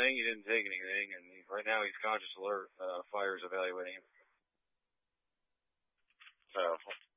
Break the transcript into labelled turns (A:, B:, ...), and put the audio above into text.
A: anything. He didn't take anything, and right now he's conscious alert. Fire's evaluating him. So